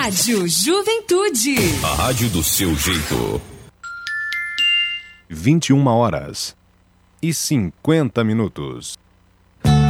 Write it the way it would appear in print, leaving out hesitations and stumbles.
Rádio Juventude. A rádio do seu jeito. 21h50.